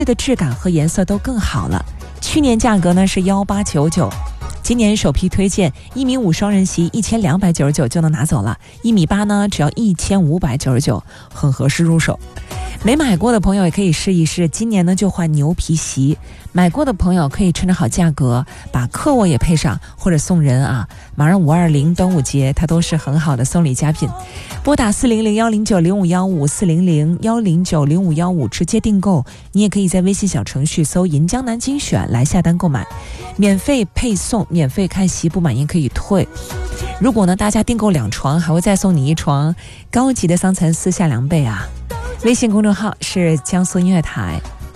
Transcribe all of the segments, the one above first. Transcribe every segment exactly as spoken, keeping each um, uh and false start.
的质感和颜色都更好了。去年价格呢是幺八九九，今年首批推荐一米五双人席一千两百九十九就能拿走了，一米八呢只要一千五百九十九，很合适入手。没买过的朋友也可以试一试，今年呢就换牛皮席，买过的朋友可以趁着好价格把客卧也配上，或者送人啊。马上五二零端午节，它都是很好的送礼佳品。拨打四零零幺零九零五幺五四零零幺零九零五幺五直接订购，你也可以在微信小程序搜银江南精选来下单购买，免费配送，免费看席，不满意可以退。如果呢大家订购两床，还会再送你一床高级的桑蚕丝夏凉被啊。微信公众号是江苏音乐台，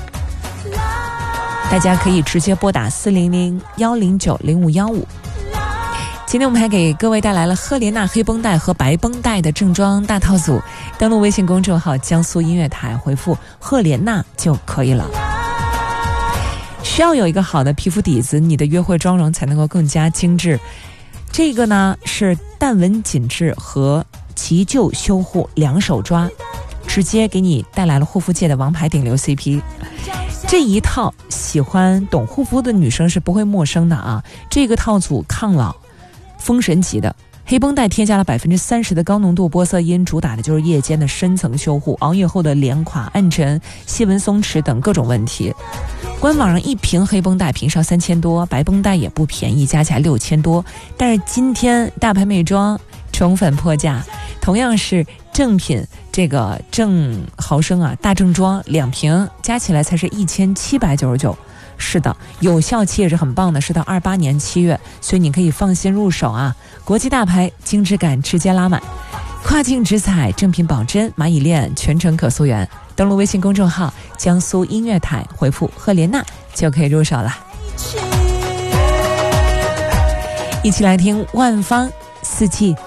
大家可以直接拨打四零零幺零九零五幺五。今天我们还给各位带来了赫莲娜黑绷带和白绷带的正装大套组，登录微信公众号江苏音乐台，回复赫莲娜就可以了。需要有一个好的皮肤底子，你的约会妆容才能够更加精致。这个呢是淡纹紧致和急救修护两手抓，直接给你带来了护肤界的王牌顶流 C P。 这一套喜欢懂护肤的女生是不会陌生的啊！这个套组抗老封神级的，黑绷带添加了百分之三十的高浓度玻色因，主打的就是夜间的深层修护，熬夜后的脸垮暗沉细纹松弛等各种问题。官网上一瓶黑绷带瓶上三千多，白绷带也不便宜，加起来六千多。但是今天大牌美妆宠粉破价，同样是正品这个正毫升啊大正装两瓶加起来才是一千七百九十九。是的，有效期也是很棒的，是到二八年七月，所以你可以放心入手啊！国际大牌，精致感直接拉满，跨境直采，正品保真，蚂蚁链全程可溯源。登录微信公众号江苏音乐台，回复赫莲娜就可以入手了。一起来听万芳四季。